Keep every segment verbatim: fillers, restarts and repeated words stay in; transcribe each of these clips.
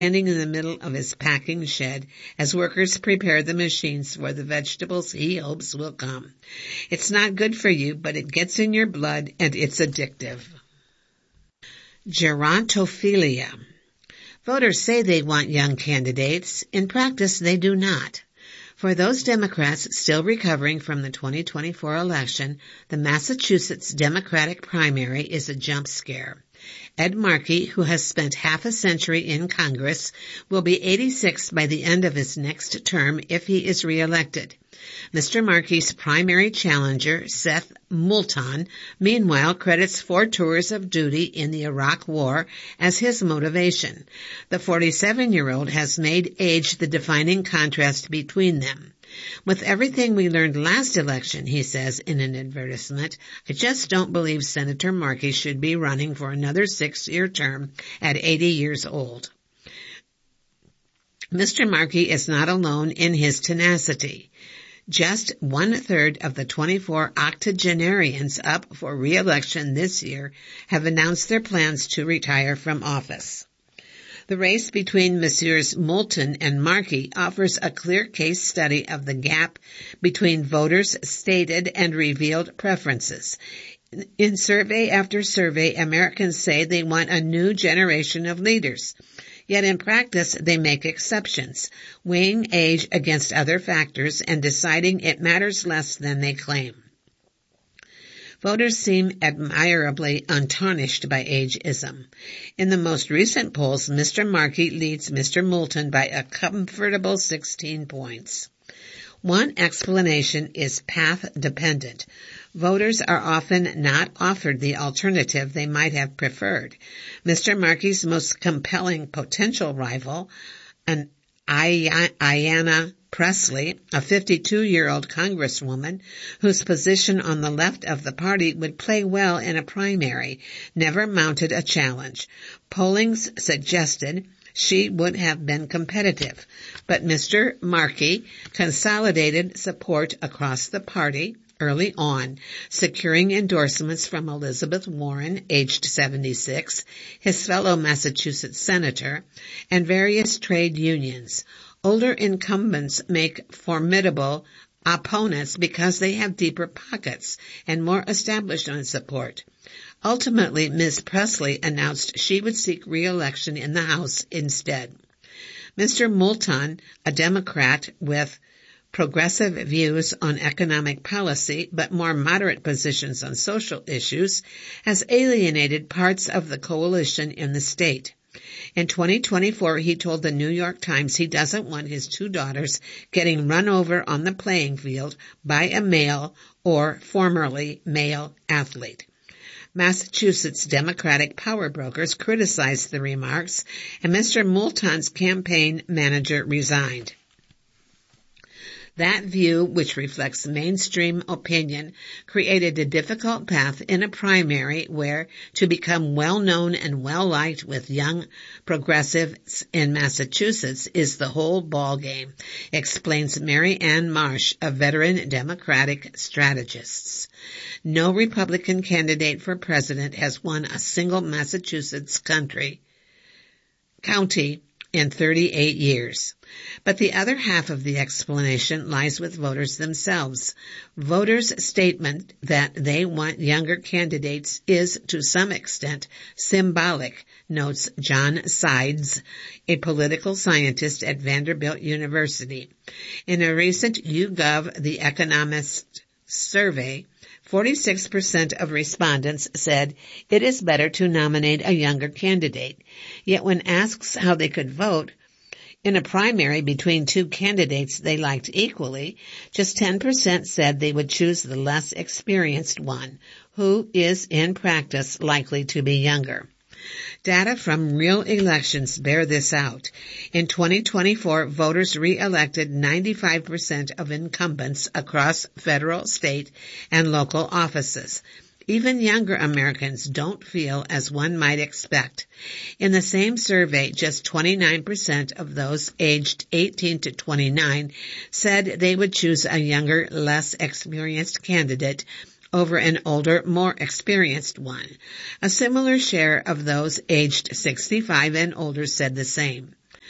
standing in the middle of his packing shed as workers prepare the machines for the vegetables he hopes will come. It's not good for you, but it gets in your blood and it's addictive. Gerontophilia. Voters say they want young candidates. In practice, they do not. For those Democrats still recovering from the twenty twenty-four election, the Massachusetts Democratic primary is a jump scare. Ed Markey, who has spent half a century in Congress, will be eighty-six by the end of his next term if he is reelected. Mister Markey's primary challenger, Seth Moulton, meanwhile credits four tours of duty in the Iraq War as his motivation. The forty-seven-year-old has made age the defining contrast between them. With everything we learned last election, he says in an advertisement, I just don't believe Senator Markey should be running for another six-year term at eighty years old. Mister Markey is not alone in his tenacity. Just one-third of the twenty-four octogenarians up for re-election this year have announced their plans to retire from office. The race between Messrs. Moulton and Markey offers a clear case study of the gap between voters' stated and revealed preferences. In survey after survey, Americans say they want a new generation of leaders. Yet in practice, they make exceptions, weighing age against other factors and deciding it matters less than they claim. Voters seem admirably untarnished by ageism. In the most recent polls, Mister Markey leads Mister Moulton by a comfortable sixteen points. One explanation is path-dependent. Voters are often not offered the alternative they might have preferred. Mister Markey's most compelling potential rival, an Ayanna Pressley, a fifty-two-year-old congresswoman whose position on the left of the party would play well in a primary, never mounted a challenge. Pollings suggested she would have been competitive, but Mister Markey consolidated support across the party early on, securing endorsements from Elizabeth Warren, aged seventy-six, his fellow Massachusetts senator, and various trade unions. Older incumbents make formidable opponents because they have deeper pockets and more established on support. Ultimately, Miz Pressley announced she would seek re-election in the House instead. Mister Moulton, a Democrat with progressive views on economic policy but more moderate positions on social issues, has alienated parts of the coalition in the state. In twenty twenty-four, he told the New York Times he doesn't want his two daughters getting run over on the playing field by a male or formerly male athlete. Massachusetts Democratic power brokers criticized the remarks, and Mister Moulton's campaign manager resigned. That view, which reflects mainstream opinion, created a difficult path in a primary where to become well-known and well-liked with young progressives in Massachusetts is the whole ballgame, explains Mary Ann Marsh, a veteran Democratic strategist. No Republican candidate for president has won a single Massachusetts country, county in thirty-eight years. But the other half of the explanation lies with voters themselves. Voters' statement that they want younger candidates is, to some extent, symbolic, notes John Sides, a political scientist at Vanderbilt University. In a recent YouGov The Economist survey, forty-six percent of respondents said it is better to nominate a younger candidate. Yet when asked how they could vote in a primary between two candidates they liked equally, just ten percent said they would choose the less experienced one, who is in practice likely to be younger. Data from real elections bear this out. In twenty twenty-four, voters re-elected ninety-five percent of incumbents across federal, state, and local offices. Even younger Americans don't feel as one might expect. In the same survey, just twenty-nine percent of those aged eighteen to twenty-nine said they would choose a younger, less experienced candidate over an older, more experienced one. A similar share of those aged sixty-five and older said the same.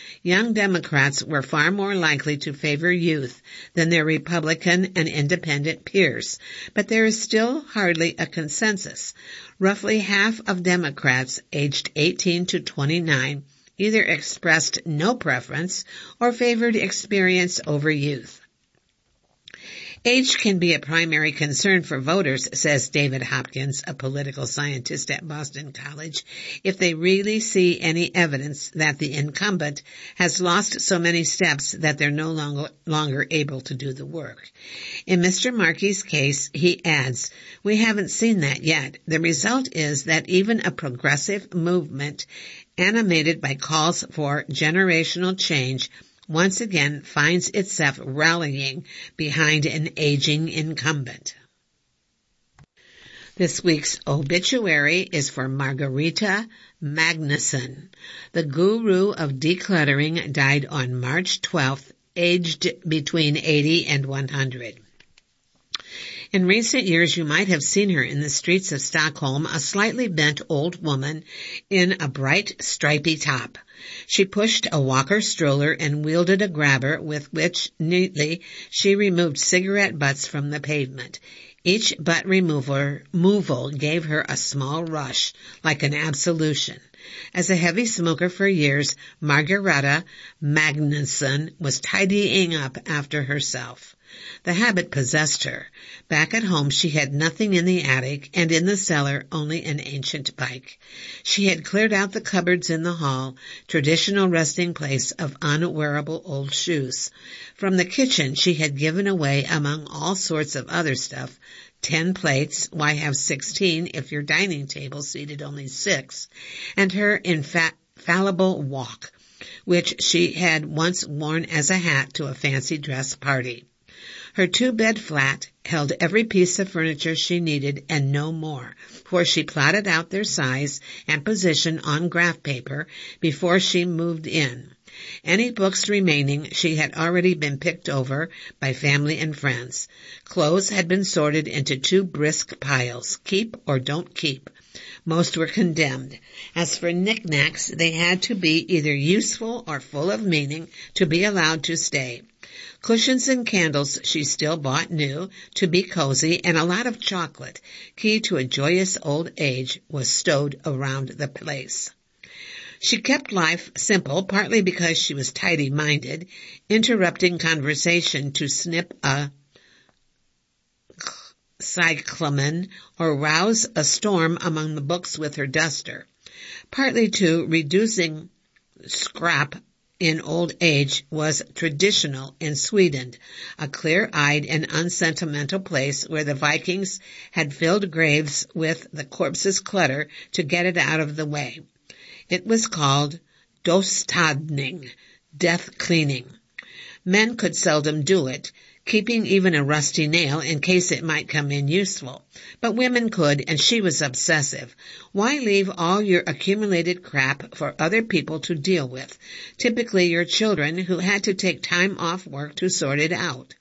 Young Democrats were far more likely to favor youth than their Republican and independent peers, but there is still hardly a consensus. Roughly half of Democrats aged eighteen to twenty-nine either expressed no preference or favored experience over youth. Age can be a primary concern for voters, says David Hopkins, a political scientist at Boston College, if they really see any evidence that the incumbent has lost so many steps that they're no longer, longer able to do the work. In Mister Markey's case, he adds, we haven't seen that yet. The result is that even a progressive movement animated by calls for generational change once again finds itself rallying behind an aging incumbent. This week's obituary is for Margarita Magnusson. The guru of decluttering died on March twelfth, aged between eighty and one hundred. In recent years, you might have seen her in the streets of Stockholm, a slightly bent old woman in a bright, stripy top. She pushed a walker stroller and wielded a grabber with which, neatly, she removed cigarette butts from the pavement. Each butt remover, removal gave her a small rush, like an absolution. As a heavy smoker for years, Margareta Magnusson was tidying up after herself. The habit possessed her. Back at home she had nothing in the attic, and in the cellar only an ancient bike. She had cleared out the cupboards in the hall, traditional resting place of unwearable old shoes. From the kitchen she had given away, among all sorts of other stuff, ten plates, why have sixteen if your dining table seated only six, and her infallible walk, which she had once worn as a hat to a fancy dress party. Her two-bed flat held every piece of furniture she needed and no more, for she plotted out their size and position on graph paper before she moved in. Any books remaining she had already been picked over by family and friends. Clothes had been sorted into two brisk piles, keep or don't keep. Most were condemned. As for knickknacks, they had to be either useful or full of meaning to be allowed to stay. Cushions and candles she still bought new to be cozy, and a lot of chocolate, key to a joyous old age, was stowed around the place. She kept life simple, partly because she was tidy-minded, interrupting conversation to snip a cyclamen or rouse a storm among the books with her duster, partly to reducing scrap in old age was traditional in Sweden, a clear-eyed and unsentimental place where the Vikings had filled graves with the corpse's clutter to get it out of the way. It was called dostadning, death cleaning. Men could seldom do it, keeping even a rusty nail in case it might come in useful. But women could, and she was obsessive. Why leave all your accumulated crap for other people to deal with, typically your children who had to take time off work to sort it out?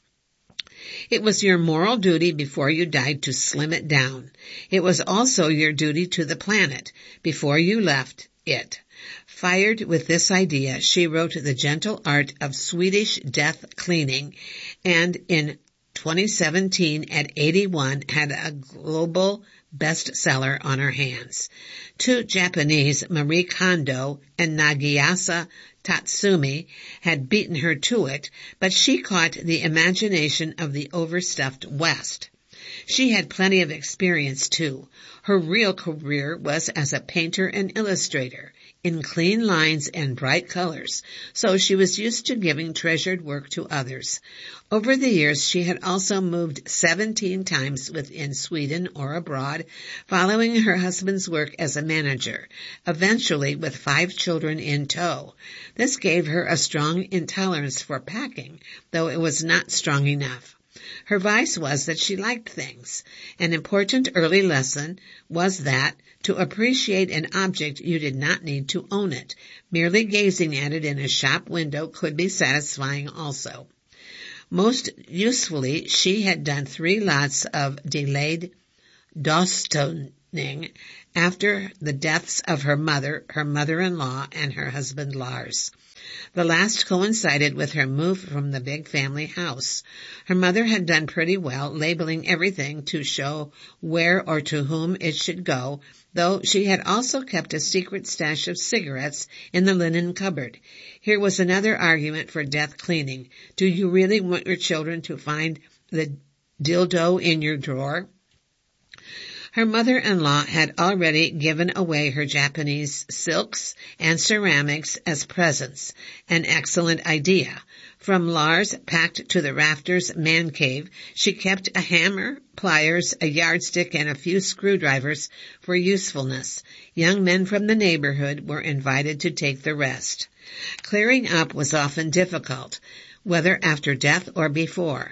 It was your moral duty before you died to slim it down. It was also your duty to the planet before you left it. Fired with this idea, she wrote The Gentle Art of Swedish Death Cleaning, and in twenty seventeen, at eighty-one, had a global bestseller on her hands. Two Japanese, Marie Kondo and Nagisa Tatsumi, had beaten her to it, but she caught the imagination of the overstuffed West. She had plenty of experience, too. Her real career was as a painter and illustrator, in clean lines and bright colors, so she was used to giving treasured work to others. Over the years, she had also moved seventeen times within Sweden or abroad, following her husband's work as a manager, eventually with five children in tow. This gave her a strong intolerance for packing, though it was not strong enough. Her vice was that she liked things. An important early lesson was that to appreciate an object you did not need to own it. Merely gazing at it in a shop window could be satisfying also. Most usefully, she had done three lots of delayed dostoning after the deaths of her mother, her mother-in-law, and her husband Lars. The last coincided with her move from the big family house. Her mother had done pretty well, labeling everything to show where or to whom it should go, though she had also kept a secret stash of cigarettes in the linen cupboard. Here was another argument for death cleaning. Do you really want your children to find the dildo in your drawer? Her mother-in-law had already given away her Japanese silks and ceramics as presents, an excellent idea. From Lars, packed to the rafters man cave, she kept a hammer, pliers, a yardstick, and a few screwdrivers for usefulness. Young men from the neighborhood were invited to take the rest. Clearing up was often difficult, whether after death or before.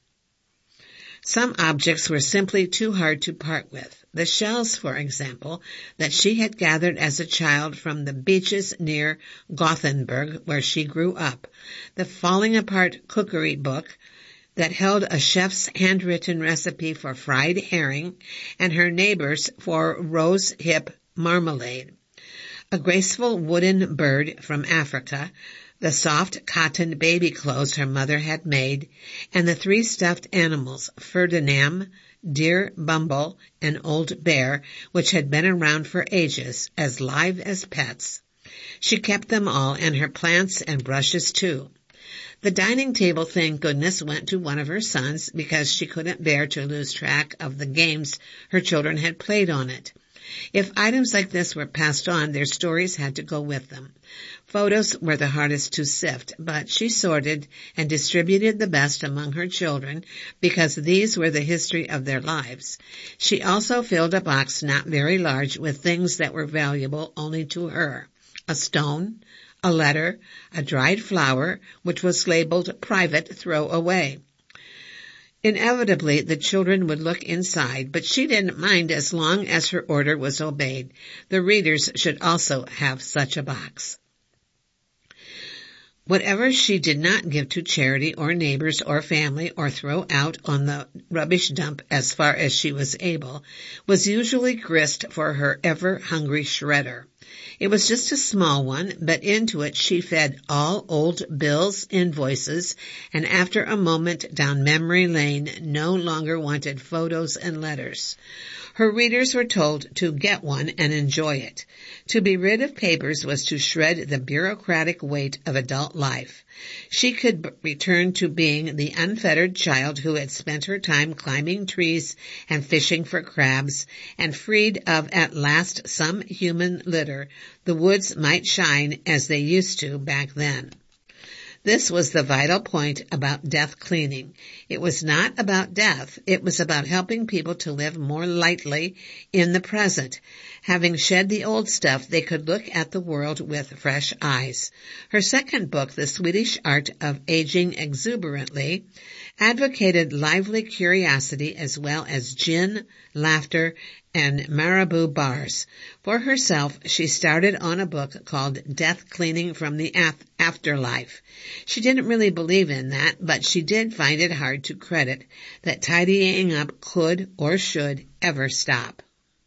Some objects were simply too hard to part with. The shells, for example, that she had gathered as a child from the beaches near Gothenburg, where she grew up. The falling-apart cookery book that held a chef's handwritten recipe for fried herring and her neighbor's for rose hip marmalade. A graceful wooden bird from Africa, the soft cotton baby clothes her mother had made, and the three stuffed animals, Ferdinand, Dear Bumble, and Old Bear, which had been around for ages, as live as pets. She kept them all, and her plants and brushes too. The dining table, thank goodness, went to one of her sons because she couldn't bear to lose track of the games her children had played on it. If items like this were passed on, their stories had to go with them. Photos were the hardest to sift, but she sorted and distributed the best among her children because these were the history of their lives. She also filled a box not very large with things that were valuable only to her. A stone, a letter, a dried flower, which was labeled private throw away. Inevitably, the children would look inside, but she didn't mind as long as her order was obeyed. The readers should also have such a box. Whatever she did not give to charity or neighbors or family or throw out on the rubbish dump as far as she was able was usually grist for her ever-hungry shredder. It was just a small one, but into it she fed all old bills, invoices, and after a moment down memory lane no longer wanted photos and letters. Her readers were told to get one and enjoy it. To be rid of papers was to shred the bureaucratic weight of adult life. She could b- return to being the unfettered child who had spent her time climbing trees and fishing for crabs, and freed of at last some human litter, the woods might shine as they used to back then. This was the vital point about death cleaning. It was not about death. It was about helping people to live more lightly in the present. Having shed the old stuff, they could look at the world with fresh eyes. Her second book, The Swedish Art of Aging Exuberantly, advocated lively curiosity as well as gin, laughter, and Marabou bars. For herself, she started on a book called Death Cleaning from the Af- Afterlife. She didn't really believe in that, but she did find it hard to credit that tidying up could or should ever stop.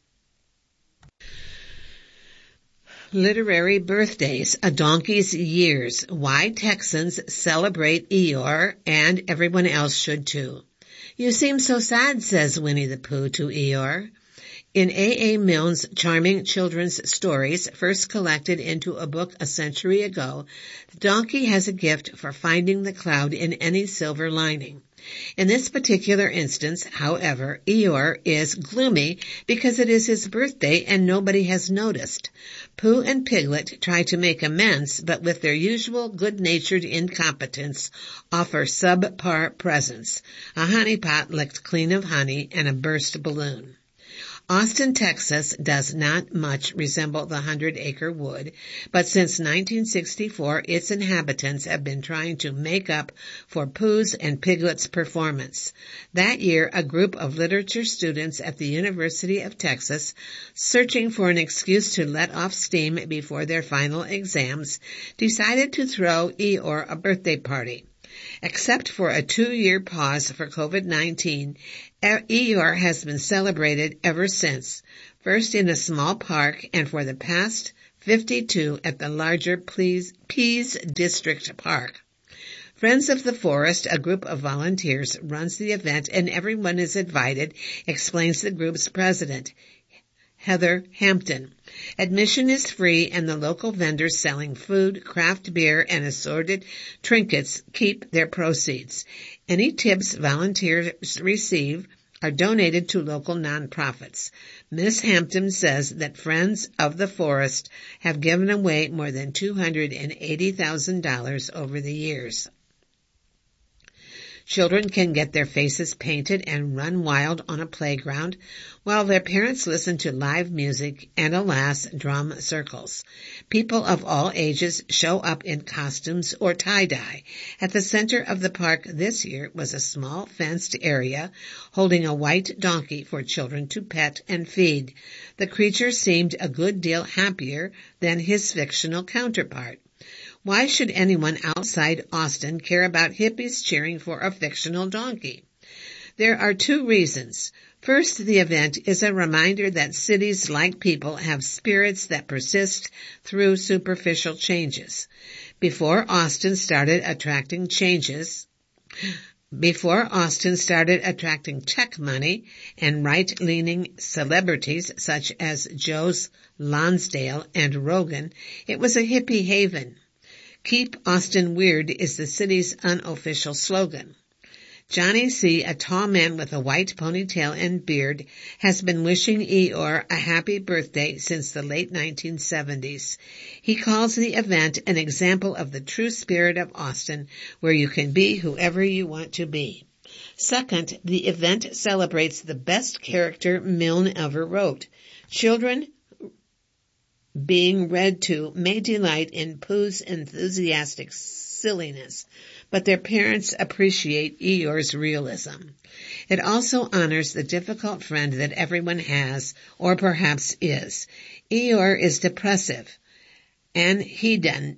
Literary birthdays, a donkey's years, why Texans celebrate Eeyore, and everyone else should too. You seem so sad, says Winnie the Pooh to Eeyore. In A A. Milne's charming children's stories, first collected into a book a century ago, the donkey has a gift for finding the cloud in any silver lining. In this particular instance, however, Eeyore is gloomy because it is his birthday and nobody has noticed. Pooh and Piglet try to make amends, but with their usual good-natured incompetence, offer subpar presents, a honey pot licked clean of honey and a burst balloon. Austin, Texas does not much resemble the hundred-acre wood, but since nineteen sixty-four its inhabitants have been trying to make up for Pooh's and Piglet's performance. That year, a group of literature students at the University of Texas, searching for an excuse to let off steam before their final exams, decided to throw Eeyore a birthday party. Except for a two-year pause for COVID nineteen, Eeyore has been celebrated ever since. first in a small park and for the past fifty-two at the larger Pease District Park. Friends of the Forest, a group of volunteers, runs the event and everyone is invited, explains the group's president, Heather Hampton. Admission is free and the local vendors selling food, craft beer, and assorted trinkets keep their proceeds. Any tips volunteers receive are donated to local nonprofits. Miss Hampton says that Friends of the Forest have given away more than two hundred eighty thousand dollars over the years. Children can get their faces painted and run wild on a playground, while their parents listen to live music and, alas, drum circles. People of all ages show up in costumes or tie-dye. At the center of the park this year was a small fenced area holding a white donkey for children to pet and feed. The creature seemed a good deal happier than his fictional counterpart. Why should anyone outside Austin care about hippies cheering for a fictional donkey? There are two reasons. First, the event is a reminder that cities, like people, have spirits that persist through superficial changes. Before Austin started attracting changes, Before Austin started attracting tech money and right-leaning celebrities such as Joe Lonsdale and Rogan, it was a hippie haven. Keep Austin Weird is the city's unofficial slogan. Johnny C., a tall man with a white ponytail and beard, has been wishing Eeyore a happy birthday since the late nineteen seventies. He calls the event an example of the true spirit of Austin, where you can be whoever you want to be. Second, the event celebrates the best character Milne ever wrote. Children being read to may delight in Pooh's enthusiastic silliness, but their parents appreciate Eeyore's realism. It also honors the difficult friend that everyone has, or perhaps is. Eeyore is depressive, anhedon,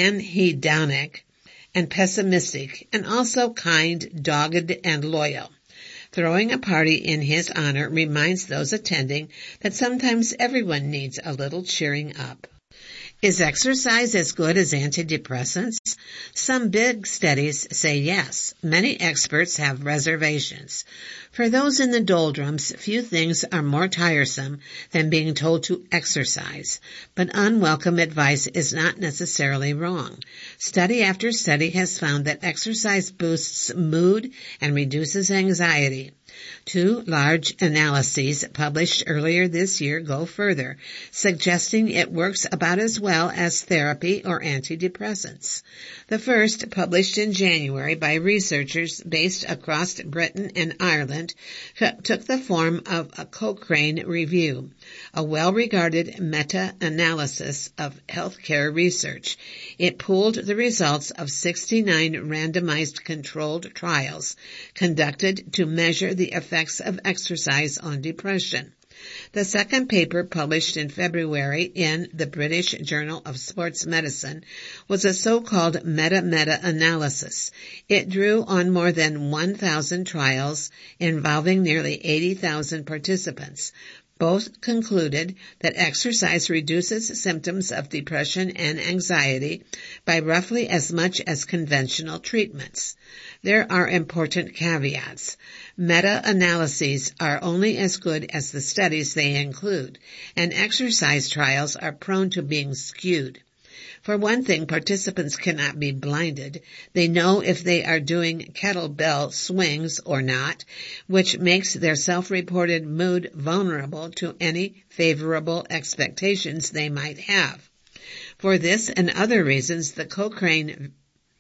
anhedonic, and pessimistic, and also kind, dogged, and loyal. Throwing a party in his honor reminds those attending that sometimes everyone needs a little cheering up. Is exercise as good as antidepressants? Some big studies say yes. Many experts have reservations. For those in the doldrums, few things are more tiresome than being told to exercise. But unwelcome advice is not necessarily wrong. Study after study has found that exercise boosts mood and reduces anxiety. Two large analyses published earlier this year go further, suggesting it works about as well as therapy or antidepressants. The first, published in January by researchers based across Britain and Ireland, took the form of a Cochrane review, a well-regarded meta-analysis of healthcare research. It pooled the results of sixty-nine randomized controlled trials conducted to measure the effects of exercise on depression. The second paper, published in February in the British Journal of Sports Medicine, was a so-called meta-meta-analysis. It drew on more than one thousand trials involving nearly eighty thousand participants. Both concluded that exercise reduces symptoms of depression and anxiety by roughly as much as conventional treatments. There are important caveats. Meta-analyses are only as good as the studies they include, and exercise trials are prone to being skewed. For one thing, participants cannot be blinded. They know if they are doing kettlebell swings or not, which makes their self-reported mood vulnerable to any favorable expectations they might have. For this and other reasons, the Cochrane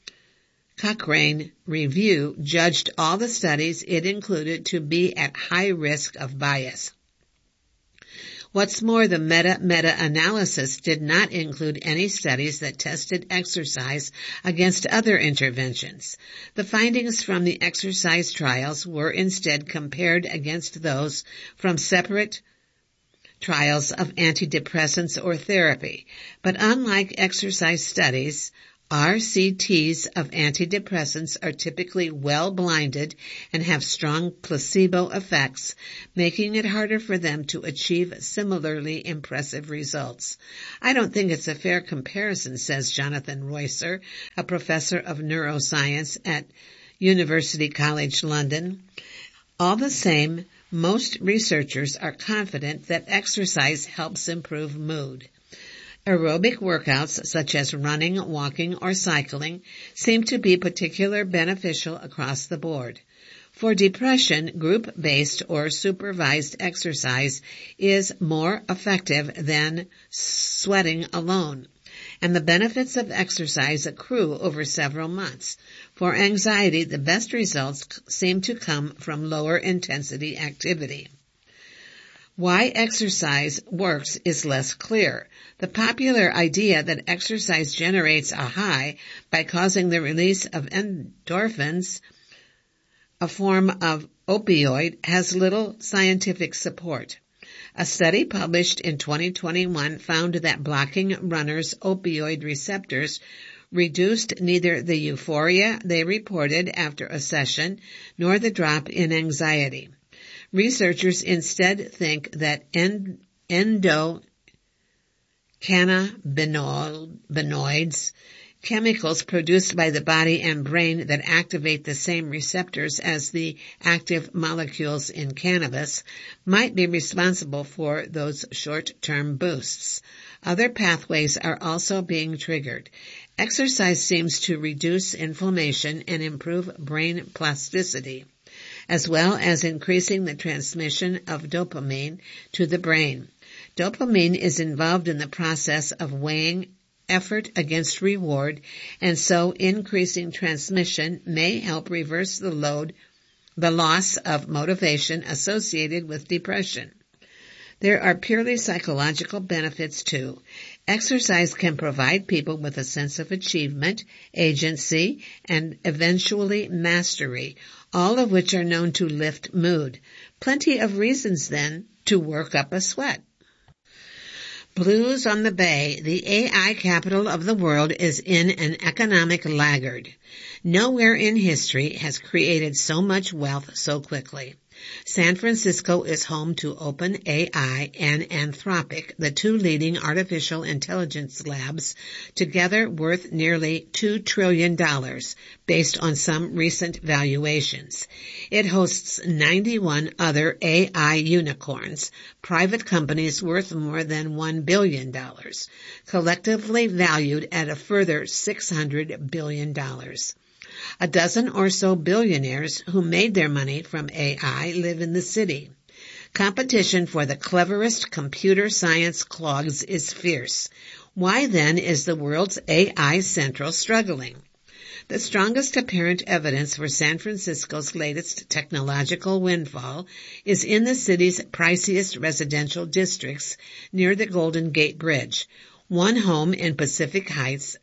Cochrane Review judged all the studies it included to be at high risk of bias. What's more, the meta-meta-analysis did not include any studies that tested exercise against other interventions. The findings from the exercise trials were instead compared against those from separate trials of antidepressants or therapy. But unlike exercise studies, R C Ts of antidepressants are typically well blinded and have strong placebo effects, making it harder for them to achieve similarly impressive results. I don't think it's a fair comparison, says Jonathan Roycer, a professor of neuroscience at University College London. All the same, most researchers are confident that exercise helps improve mood. Aerobic workouts such as running, walking, or cycling seem to be particularly beneficial across the board. For depression, group-based or supervised exercise is more effective than sweating alone, and the benefits of exercise accrue over several months. For anxiety, the best results seem to come from lower intensity activity. Why exercise works is less clear. The popular idea that exercise generates a high by causing the release of endorphins, a form of opioid, has little scientific support. A study published in twenty twenty-one found that blocking runners' opioid receptors reduced neither the euphoria they reported after a session nor the drop in anxiety. Researchers instead think that end, endocannabinoids, chemicals produced by the body and brain that activate the same receptors as the active molecules in cannabis, might be responsible for those short-term boosts. Other pathways are also being triggered. Exercise seems to reduce inflammation and improve brain plasticity, as well as increasing the transmission of dopamine to the brain. Dopamine is involved in the process of weighing effort against reward, and so increasing transmission may help reverse the load, the loss of motivation associated with depression. There are purely psychological benefits too. Exercise can provide people with a sense of achievement, agency, and eventually mastery, all of which are known to lift mood. Plenty of reasons, then, to work up a sweat. Blues on the Bay, the A I capital of the world, is in an economic laggard. Nowhere in history has created so much wealth so quickly. San Francisco is home to OpenAI and Anthropic, the two leading artificial intelligence labs, together worth nearly two trillion dollars, based on some recent valuations. It hosts ninety-one other A I unicorns, private companies worth more than one billion dollars, collectively valued at a further six hundred billion dollars. A dozen or so billionaires who made their money from A I live in the city. Competition for the cleverest computer science clogs is fierce. Why then is the world's A I central struggling? The strongest apparent evidence for San Francisco's latest technological windfall is in the city's priciest residential districts near the Golden Gate Bridge. One home in Pacific Heights,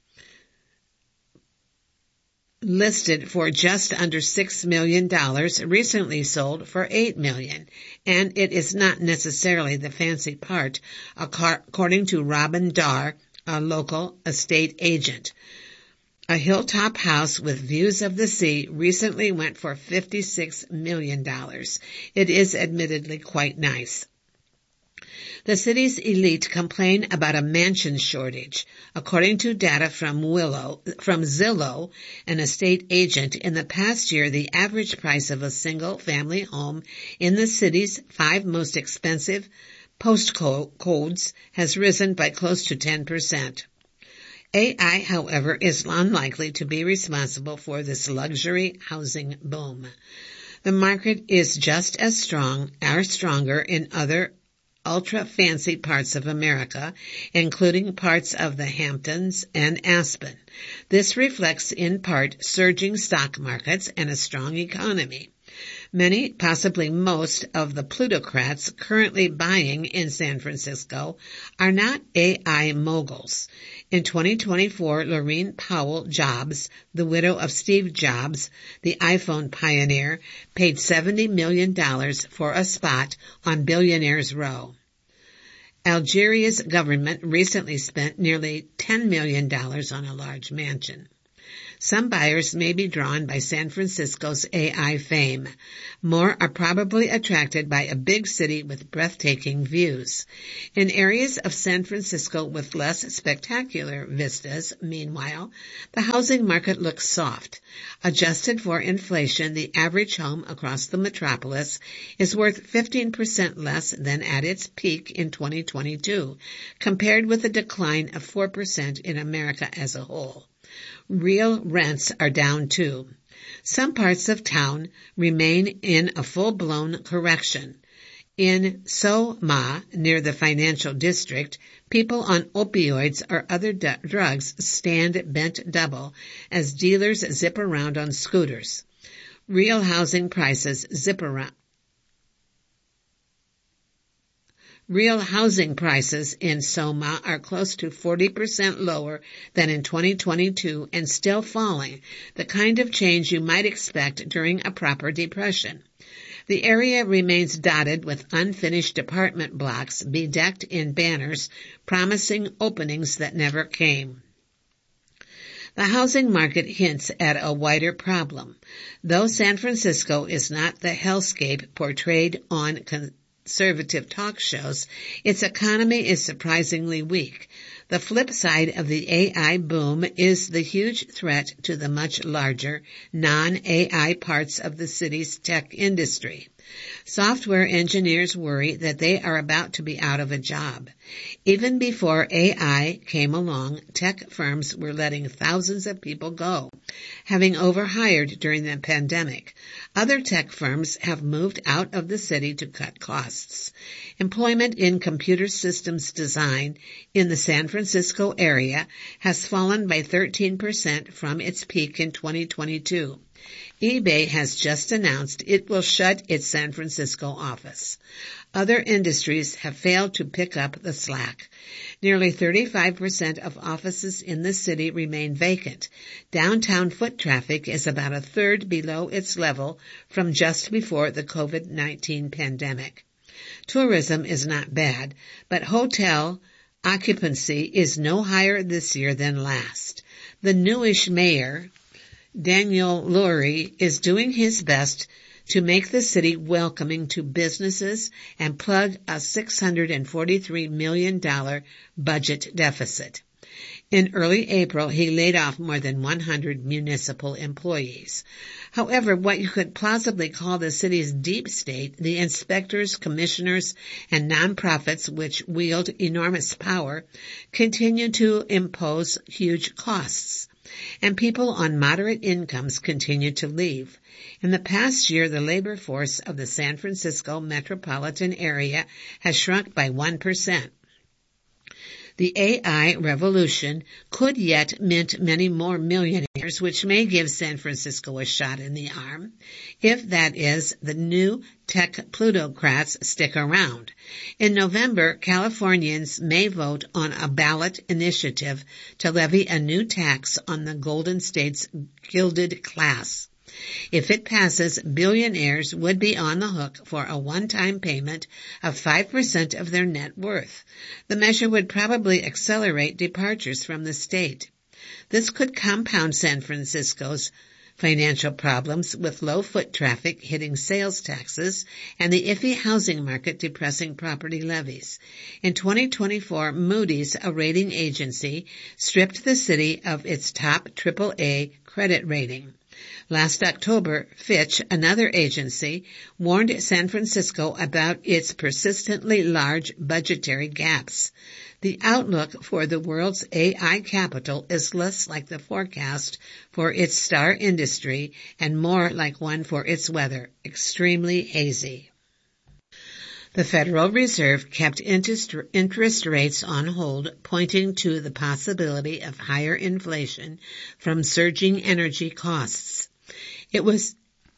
listed for just under six million dollars, recently sold for eight million dollars, and it is not necessarily the fancy part, according to Robin Darr, a local estate agent. A hilltop house with views of the sea recently went for fifty-six million dollars. It is admittedly quite nice. The city's elite complain about a mansion shortage. According to data from Willow, from Zillow, an estate agent, in the past year, the average price of a single-family home in the city's five most expensive postcodes has risen by close to ten percent. A I, however, is unlikely to be responsible for this luxury housing boom. The market is just as strong, or stronger, in other ultra-fancy parts of America, including parts of the Hamptons and Aspen. This reflects in part surging stock markets and a strong economy. Many, possibly most, of the plutocrats currently buying in San Francisco are not A I moguls. In twenty twenty-four, Laurene Powell Jobs, the widow of Steve Jobs, the iPhone pioneer, paid seventy million dollars for a spot on Billionaires Row. Algeria's government recently spent nearly ten million dollars on a large mansion. Some buyers may be drawn by San Francisco's A I fame. More are probably attracted by a big city with breathtaking views. In areas of San Francisco with less spectacular vistas, meanwhile, the housing market looks soft. Adjusted for inflation, the average home across the metropolis is worth fifteen percent less than at its peak in twenty twenty-two, compared with a decline of four percent in America as a whole. Real rents are down too. Some parts of town remain in a full-blown correction. In Soma, near the financial district, people on opioids or other d- drugs stand bent double as dealers zip around on scooters. Real housing prices zip around. Real housing prices in Soma are close to forty percent lower than in twenty twenty-two and still falling, the kind of change you might expect during a proper depression. The area remains dotted with unfinished apartment blocks bedecked in banners promising openings that never came. The housing market hints at a wider problem. Though San Francisco is not the hellscape portrayed on con- conservative talk shows, its economy is surprisingly weak. The flip side of the A I boom is the huge threat to the much larger non-A I parts of the city's tech industry. Software engineers worry that they are about to be out of a job. Even before A I came along, tech firms were letting thousands of people go, having overhired during the pandemic. Other tech firms have moved out of the city to cut costs. Employment in computer systems design in the San Francisco area has fallen by thirteen percent from its peak in twenty twenty-two. eBay has just announced it will shut its San Francisco office. Other industries have failed to pick up the slack. Nearly thirty-five percent of offices in the city remain vacant. Downtown foot traffic is about a third below its level from just before the COVID nineteen pandemic. Tourism is not bad, but hotel occupancy is no higher this year than last. The newish mayor, Daniel Lurie, is doing his best to make the city welcoming to businesses and plug a six hundred forty-three million dollars budget deficit. In early April, he laid off more than one hundred municipal employees. However, what you could plausibly call the city's deep state, the inspectors, commissioners, and nonprofits which wield enormous power, continue to impose huge costs. And people on moderate incomes continue to leave. In the past year, the labor force of the San Francisco metropolitan area has shrunk by one percent. The A I revolution could yet mint many more millionaires, which may give San Francisco a shot in the arm, if, that is, the new tech plutocrats stick around. In November, Californians may vote on a ballot initiative to levy a new tax on the Golden State's gilded class. If it passes, billionaires would be on the hook for a one-time payment of five percent of their net worth. The measure would probably accelerate departures from the state. This could compound San Francisco's financial problems, with low foot traffic hitting sales taxes and the iffy housing market depressing property levies. In twenty twenty-four, Moody's, a rating agency, stripped the city of its top triple A credit rating. Last October, Fitch, another agency, warned San Francisco about its persistently large budgetary gaps. The outlook for the world's A I capital is less like the forecast for its star industry and more like one for its weather, extremely hazy. The Federal Reserve kept interest, interest rates on hold, pointing to the possibility of higher inflation from surging energy costs. It was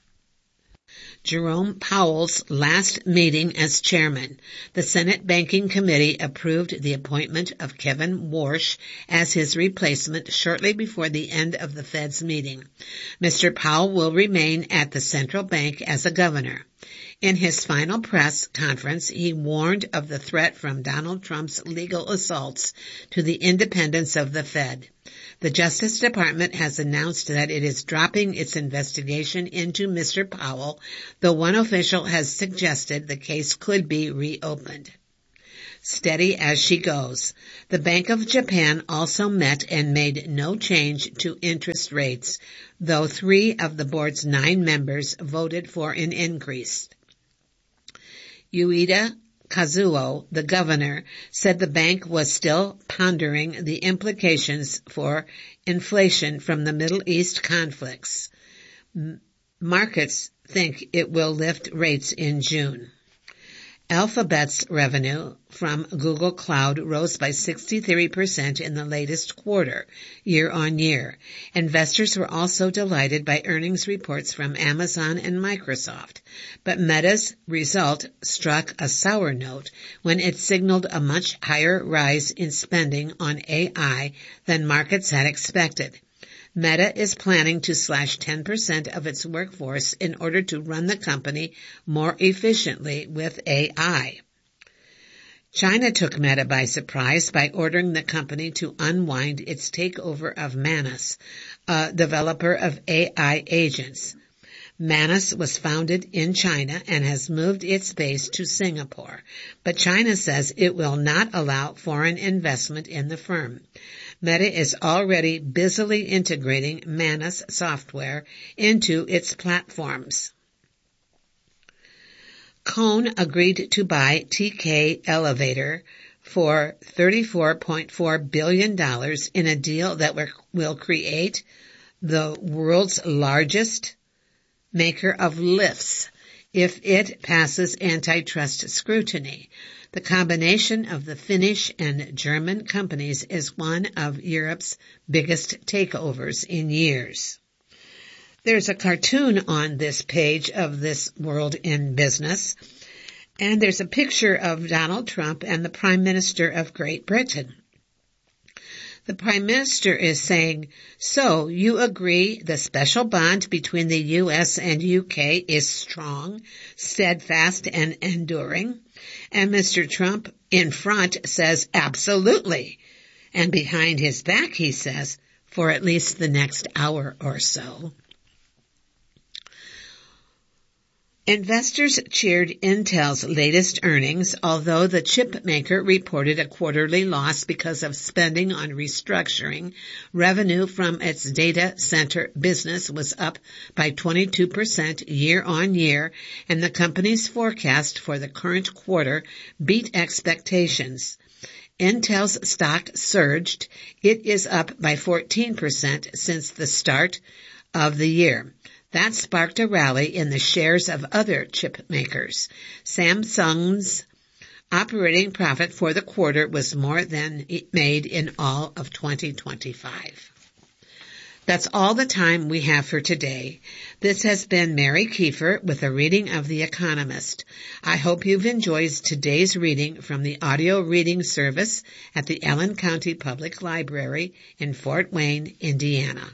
Jerome Powell's last meeting as chairman. The Senate Banking Committee approved the appointment of Kevin Warsh as his replacement shortly before the end of the Fed's meeting. Mister Powell will remain at the central bank as a governor. In his final press conference, he warned of the threat from Donald Trump's legal assaults to the independence of the Fed. The Justice Department has announced that it is dropping its investigation into Mister Powell, though one official has suggested the case could be reopened. Steady as she goes. The Bank of Japan also met and made no change to interest rates, though three of the board's nine members voted for an increase. Ueda Kazuo, the governor, said the bank was still pondering the implications for inflation from the Middle East conflicts. M- markets think it will lift rates in June. Alphabet's revenue from Google Cloud rose by sixty-three percent in the latest quarter, year on year. Investors were also delighted by earnings reports from Amazon and Microsoft. But Meta's result struck a sour note when it signaled a much higher rise in spending on A I than markets had expected. Meta is planning to slash ten percent of its workforce in order to run the company more efficiently with A I. China took Meta by surprise by ordering the company to unwind its takeover of Manus, a developer of A I agents. Manus was founded in China and has moved its base to Singapore, but China says it will not allow foreign investment in the firm. Meta is already busily integrating Manus software into its platforms. Cone agreed to buy T K Elevator for thirty-four point four billion dollars in a deal that will create the world's largest maker of lifts if it passes antitrust scrutiny. The combination of the Finnish and German companies is one of Europe's biggest takeovers in years. There's a cartoon on this page of This World in Business, and there's a picture of Donald Trump and the Prime Minister of Great Britain. The Prime Minister is saying, "So you agree the special bond between the U S and U K is strong, steadfast, and enduring?" And Mister Trump in front says, "Absolutely." And behind his back he says, "For at least the next hour or so." Investors cheered Intel's latest earnings, although the chip maker reported a quarterly loss because of spending on restructuring. Revenue from its data center business was up by twenty-two percent year on year, and the company's forecast for the current quarter beat expectations. Intel's stock surged. It is up by fourteen percent since the start of the year. That sparked a rally in the shares of other chip makers. Samsung's operating profit for the quarter was more than it made in all of twenty twenty-five. That's all the time we have for today. This has been Mary Kiefer with a reading of The Economist. I hope you've enjoyed today's reading from the audio reading service at the Allen County Public Library in Fort Wayne, Indiana.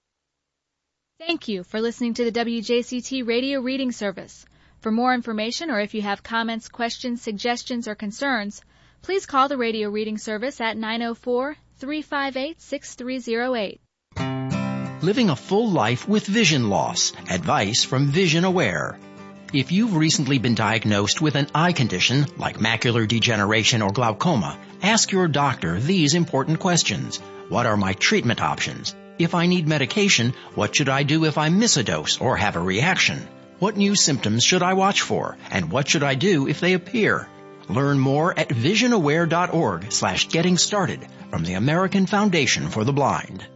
Thank you for listening to the W J C T Radio Reading Service. For more information or if you have comments, questions, suggestions, or concerns, please call the Radio Reading Service at nine oh four, three five eight, six three oh eight. Living a full life with vision loss. Advice from Vision Aware. If you've recently been diagnosed with an eye condition like macular degeneration or glaucoma, ask your doctor these important questions. What are my treatment options? If I need medication, what should I do if I miss a dose or have a reaction? What new symptoms should I watch for? And what should I do if they appear? Learn more at visionaware.org slash getting started from the American Foundation for the Blind.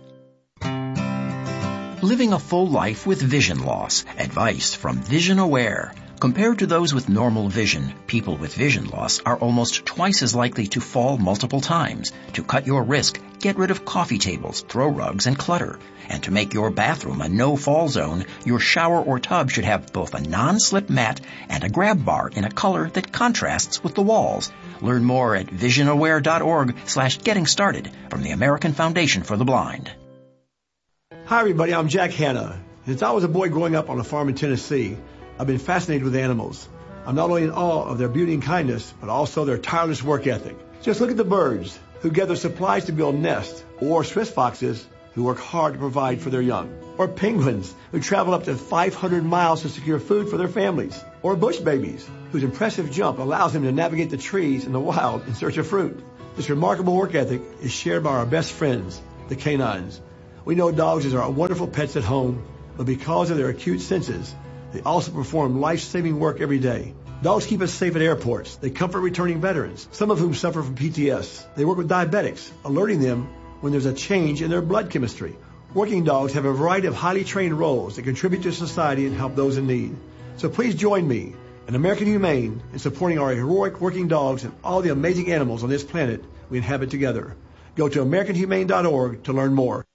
Living a full life with vision loss. Advice from Vision Aware. Compared to those with normal vision, people with vision loss are almost twice as likely to fall multiple times. To cut your risk, get rid of coffee tables, throw rugs, and clutter. And to make your bathroom a no-fall zone, your shower or tub should have both a non-slip mat and a grab bar in a color that contrasts with the walls. Learn more at visionaware.org slash getting started from the American Foundation for the Blind. Hi, everybody. I'm Jack Hanna. Since I was a boy growing up on a farm in Tennessee, I've been fascinated with animals. I'm not only in awe of their beauty and kindness, but also their tireless work ethic. Just look at the birds who gather supplies to build nests, or Swiss foxes who work hard to provide for their young, or penguins who travel up to five hundred miles to secure food for their families, or bush babies whose impressive jump allows them to navigate the trees in the wild in search of fruit. This remarkable work ethic is shared by our best friends, the canines. We know dogs are wonderful pets at home, but because of their acute senses, they also perform life-saving work every day. Dogs keep us safe at airports. They comfort returning veterans, some of whom suffer from P T S. They work with diabetics, alerting them when there's a change in their blood chemistry. Working dogs have a variety of highly trained roles that contribute to society and help those in need. So please join me and American Humane in supporting our heroic working dogs and all the amazing animals on this planet we inhabit together. Go to American Humane dot org to learn more.